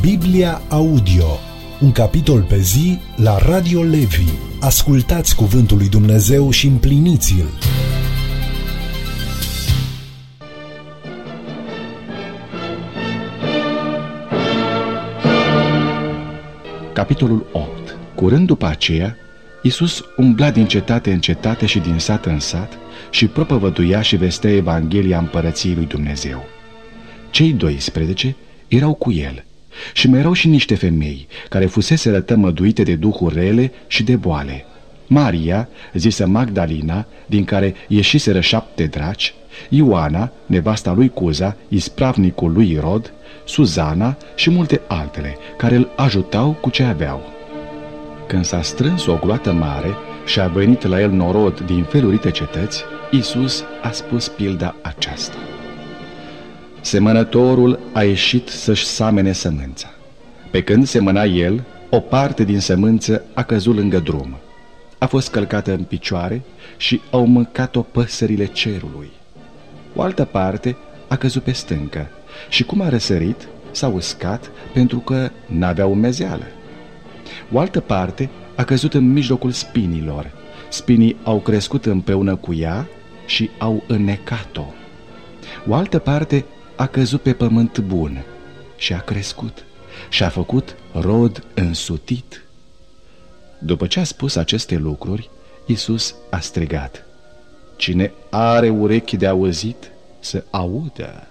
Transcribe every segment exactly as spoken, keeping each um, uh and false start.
Biblia Audio, un capitol pe zi la Radio Levi. Ascultați cuvântul lui Dumnezeu și împliniți-l. Capitolul opt. Curând după aceea, Iisus umbla din cetate în cetate și din sat în sat și propovăduia și vestea Evanghelia Împărăției lui Dumnezeu. Cei doisprezece erau cu el și mai erau și niște femei care fuseseră tămăduite de duhuri rele și de boale. Maria, zisă Magdalina, din care ieșiseră șapte draci, Ioana, nevasta lui Cuza, ispravnicul lui Irod, Suzana și multe altele, care îl ajutau cu ce aveau. Când s-a strâns o gloată mare și a venit la el norod din felurite cetăți, Iisus a spus pilda aceasta. Semănătorul a ieșit să-și samene sămânța. Pe când semăna el, o parte din sămânță a căzut lângă drum. A fost călcată în picioare și au mâncat-o păsările cerului. O altă parte a căzut pe stâncă și cum a răsărit, s-a uscat pentru că n-avea umezeală. O altă parte a căzut în mijlocul spinilor. Spinii au crescut împreună cu ea și au înnecat-o. O altă parte a căzut pe pământ bun și a crescut și a făcut rod însutit. După ce a spus aceste lucruri, Iisus a strigat: Cine are urechi de auzit, să audă.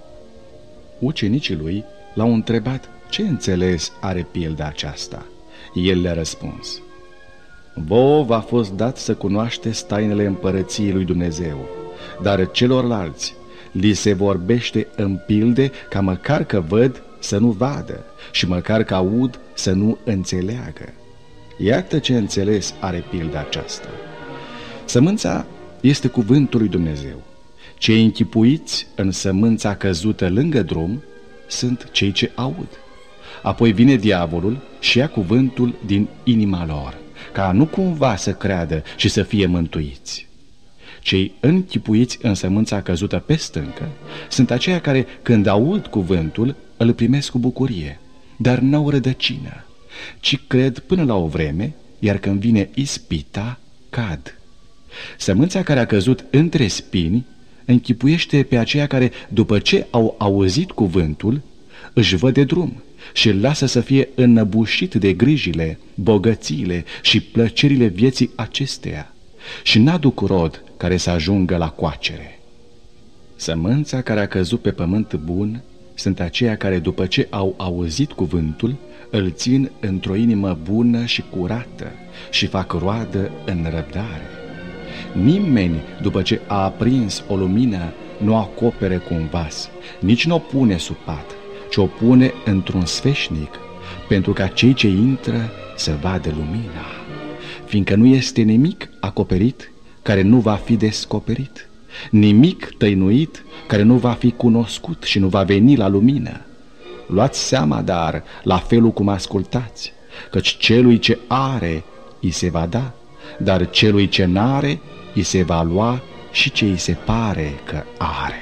Ucenicii lui l-au întrebat ce înțeles are pilda aceasta. El le-a răspuns: Vouă v-a fost dat să cunoașteți tainele împărăției lui Dumnezeu, dar celorlalți li se vorbește în pilde, ca măcar că văd să nu vadă și măcar că aud să nu înțeleagă. Iată ce înțeles are pilda aceasta. Sămânța este cuvântul lui Dumnezeu. Cei închipuiți în sămânța căzută lângă drum sunt cei ce aud. Apoi vine diavolul și ia cuvântul din inima lor, ca nu cumva să creadă și să fie mântuiți. Cei închipuiți în sămânța căzută pe stâncă sunt aceia care, când aud cuvântul, îl primesc cu bucurie, dar n-au rădăcină, ci cred până la o vreme, iar când vine ispita, cad. Sămânța care a căzut între spini închipuiește pe aceia care, după ce au auzit cuvântul, își văd de drum și îl lasă să fie înnăbușit de grijile, bogățiile și plăcerile vieții acesteia și n-aduc rod care să ajungă la coacere. Sămânța care a căzut pe pământ bun sunt aceia care, după ce au auzit cuvântul, îl țin într-o inimă bună și curată și fac roadă în răbdare. Nimeni, după ce a aprins o lumină, nu o acopere cu un vas, nici nu o pune sub pat, ci o pune într-un sfeșnic, pentru ca cei ce intră să vadă lumina, fiindcă nu este nimic acoperit care nu va fi descoperit, nimic tăinuit care nu va fi cunoscut și nu va veni la lumină. Luați seama, dar, la felul cum ascultați, căci celui ce are, îi se va da, dar celui ce n-are, îi se va lua și ce îi se pare că are.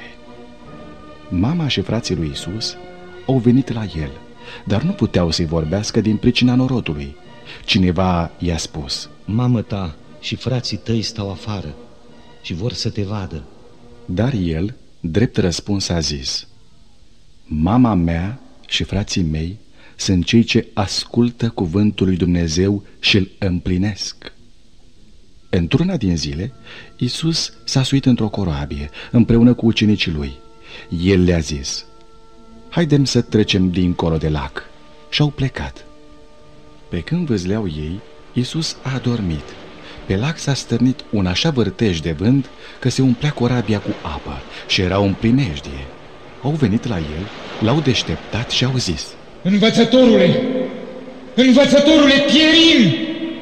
Mama și frații lui Iisus au venit la el, dar nu puteau să-i vorbească din pricina norodului. Cineva i-a spus: Mamă ta și frații tăi stau afară și vor să te vadă. Dar el, drept răspuns, a zis: Mama mea și frații mei sunt cei ce ascultă cuvântul lui Dumnezeu și îl împlinesc. Într-una din zile, Iisus s-a suit într-o corabie împreună cu ucenicii lui. El le-a zis: Haidem să trecem dincolo de lac. Și-au plecat. Pe când vâzleau ei, Iisus a adormit. Pe lac s-a stârnit un așa vârtej de vânt că se umplea corabia cu apă și era în primejdie. Au venit la el, l-au deșteptat și au zis: Învățătorule! Învățătorule, pierim!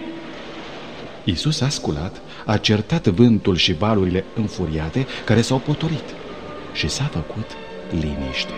Iisus a sculat, a certat vântul și valurile înfuriate care s-au potorit și s-a făcut liniște.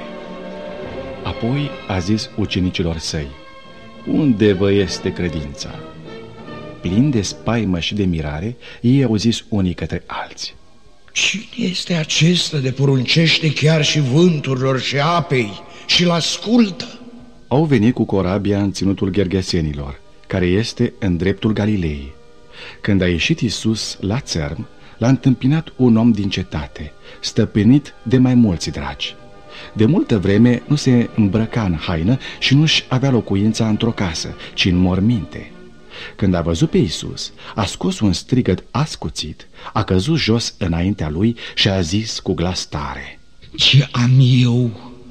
Apoi a zis ucenicilor săi: Unde vă este credința? Plini de spaimă și de mirare, ei au zis unii către alții: Cine este acesta de poruncește chiar și vânturilor și apei și-l ascultă? Au venit cu corabia în ținutul Gergesenilor, care este în dreptul Galilei. Când a ieșit Iisus la țărm, l-a întâmpinat un om din cetate, stăpânit de mai mulți dragi. De multă vreme nu se îmbrăca în haină și nu-și avea locuința într-o casă, ci în morminte. Când a văzut pe Iisus, a scos un strigăt ascuțit, a căzut jos înaintea lui și a zis cu glas tare: Ce am eu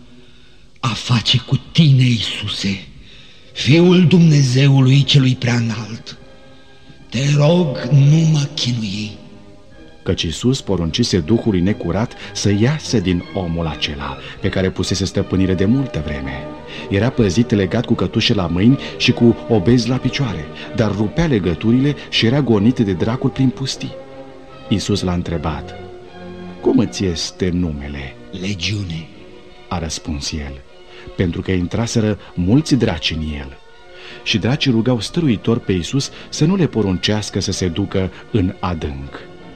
a face cu tine, Iisuse, Fiul Dumnezeului celui preanalt? Te rog, nu mă chinui. Căci Iisus poruncise duhului necurat să iasă din omul acela, pe care pusese stăpânire de multă vreme. Era păzit legat cu cătușe la mâini și cu obezi la picioare, dar rupea legăturile și era gonit de dracul prin pustii. Iisus l-a întrebat: Cum îți este numele? Legiune, a răspuns el, pentru că intraseră mulți draci în el. Și dracii rugau stăruitor pe Iisus să nu le poruncească să se ducă în adânc.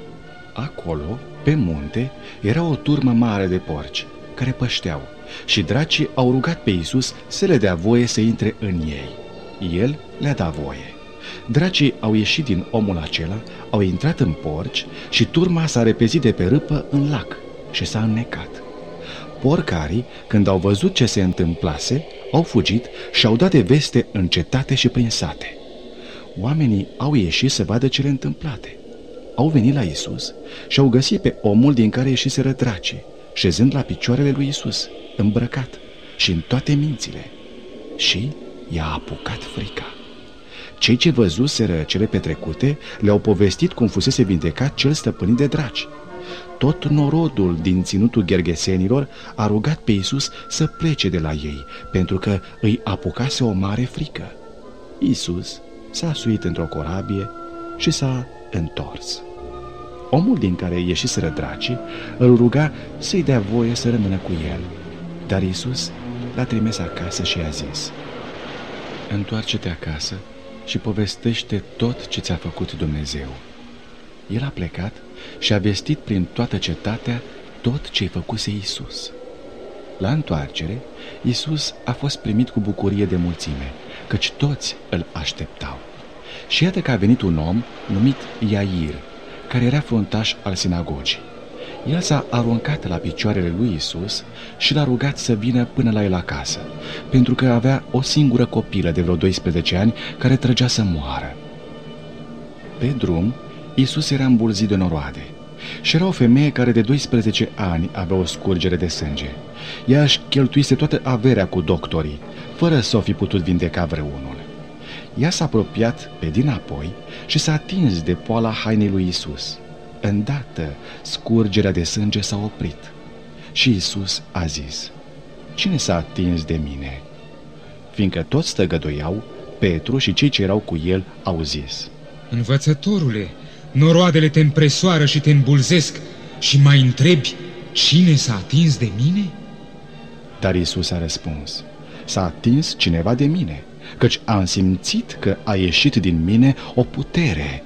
Acolo, pe munte, era o turmă mare de porci care pășteau și dracii au rugat pe Iisus să le dea voie să intre în ei. El le-a dat voie. Dracii au ieșit din omul acela, au intrat în porci și turma s-a repezit de pe râpă în lac și s-a înnecat. Porcarii, când au văzut ce se întâmplase, au fugit și au dat de veste în cetate și prin sate. Oamenii au ieșit să vadă cele întâmplate. Au venit la Iisus și au găsit pe omul din care ieșiseră dracii, șezând la picioarele lui Iisus, îmbrăcat și în toate mințile. Și i-a apucat frica. Cei ce văzuseră cele petrecute le-au povestit cum fusese vindecat cel stăpânit de draci. Tot norodul din ținutul Gergesenilor a rugat pe Iisus să plece de la ei, pentru că îi apucase o mare frică. Iisus s-a suit într-o corabie și s-a întors. Omul din care ieșiseră dracii îl ruga să-i dea voie să rămână cu el, dar Iisus l-a trimis acasă și i-a zis: Întoarce-te acasă și povestește tot ce ți-a făcut Dumnezeu. El a plecat și a vestit prin toată cetatea tot ce-i făcuse Iisus. La întoarcere, Iisus a fost primit cu bucurie de mulțime, căci toți îl așteptau. Și iată că a venit un om numit Iair, care era fruntaș al sinagogii. El s-a aruncat la picioarele lui Iisus și l-a rugat să vină până la el acasă, pentru că avea o singură copilă de vreo doisprezece ani care trăgea să moară. Pe drum, Iisus era îmbulzit de noroade și era o femeie care de doisprezece ani avea o scurgere de sânge. Ea își cheltuise toată averea cu doctorii, fără să o fi putut vindeca vreunul. Ea s-a apropiat pe dinapoi și s-a atins de poala hainei lui Iisus. Îndată scurgerea de sânge s-a oprit și Iisus a zis: Cine s-a atins de mine? Fiindcă toți stăgăduiau, Petru și cei ce erau cu el au zis: Învățătorule, noroadele te împresoară și te îmbulzesc și mai întrebi: Cine s-a atins de mine? Dar Iisus a răspuns: S-a atins cineva de mine, căci am simțit că a ieșit din mine o putere.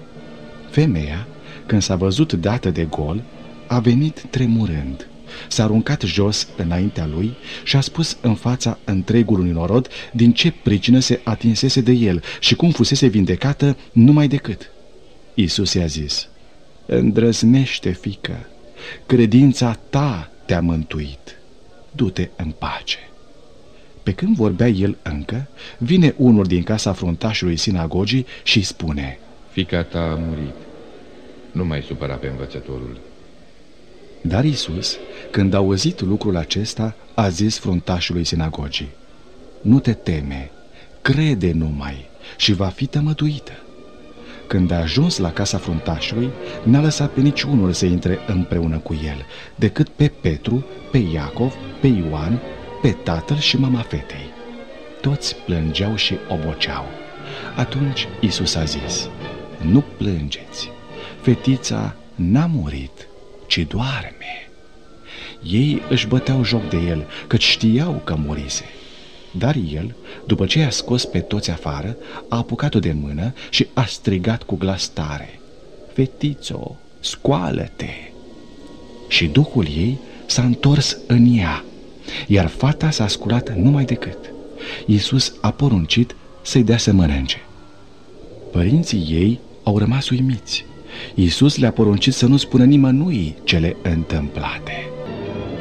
Femeia, când s-a văzut dată de gol, a venit tremurând, s-a aruncat jos înaintea lui și a spus în fața întregului norod din ce pricină se atinsese de el și cum fusese vindecată numai decât. Iisus i-a zis: Îndrăznește, fiică, credința ta te-a mântuit, du-te în pace. Pe când vorbea el încă, vine unul din casa fruntașului sinagogii și spune: Fiica ta a murit, nu mai supăra pe învățătorul. Dar Iisus, când a auzit lucrul acesta, a zis fruntașului sinagogii: Nu te teme, crede numai și va fi tămăduită. Când a ajuns la casa fruntașului, n-a lăsat pe niciunul să intre împreună cu el, decât pe Petru, pe Iacov, pe Ioan, pe tatăl și mama fetei. Toți plângeau și oboceau. Atunci Iisus a zis: Nu plângeți, fetița n-a murit, ci doarme. Ei își băteau joc de el, căci știau că murise. Dar el, după ce i-a scos pe toți afară, a apucat-o de mână și a strigat cu glas tare: Fetițo, scoală-te! Și duhul ei s-a întors în ea, iar fata s-a sculat numai decât. Iisus a poruncit să-i dea să mănânce. Părinții ei au rămas uimiți. Iisus le-a poruncit să nu spună nimănui cele întâmplate.